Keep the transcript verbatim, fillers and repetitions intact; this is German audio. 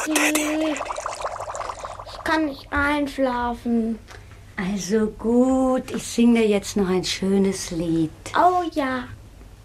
Ich kann nicht einschlafen. Also gut, ich singe dir jetzt noch ein schönes Lied. Oh ja.